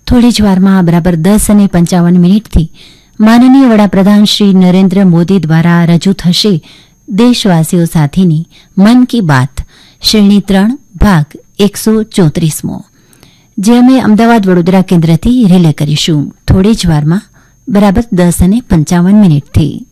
થોડી જ વારમાં બરાબર 10:55 માનનીય વડાપ્રધાન શ્રી નરેન્દ્ર મોદી દ્વારા રજૂ થશે દેશવાસીઓ સાથેની મન કી બાત શ્રેણી 3 ભાગ 134, જે અમે અમદાવાદ વડોદરા કેન્દ્રથી રિલે કરીશું થોડી જ વારમાં બરાબર 10:55.